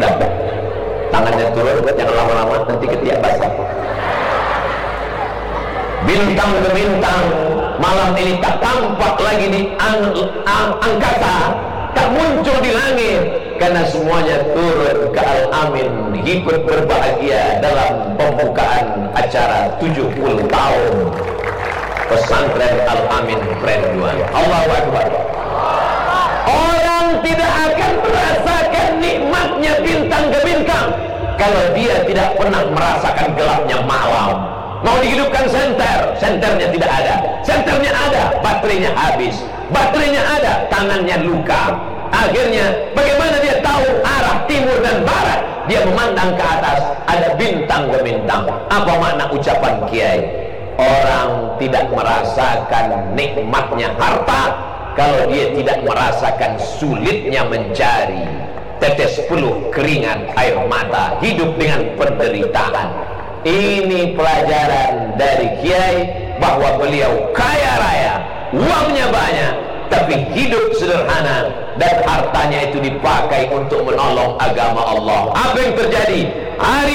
Dah, tangannya turun, jangan lama-lama, nanti ketiak basah. Bintang ke bintang malam ini tak tampak lagi di angkasa, tak muncul di langit, karena semuanya turun ke Al-Amin, ikut berbahagia dalam pembukaan acara 70 tahun pesantren Al-Amin Brand 2. Allahu Akbar. Orang tidak akan merasakan nikmatnya bintang ke bintang kalau dia tidak pernah merasakan gelapnya malam. Mau dihidupkan senternya tidak ada, senternya ada, baterainya habis, baterainya ada, tangannya luka. Akhirnya bagaimana dia tahu arah timur dan barat? Dia memandang ke atas, ada bintang ke bintang. Apa makna ucapan Kiai? Orang tidak merasakan nikmatnya harta kalau dia tidak merasakan sulitnya mencari. Tetes peluh keringat air mata, hidup dengan penderitaan. Ini pelajaran dari Kiai, bahwa beliau kaya raya, uangnya banyak, tapi hidup sederhana, dan hartanya itu dipakai untuk menolong agama Allah. Apa yang terjadi? Hari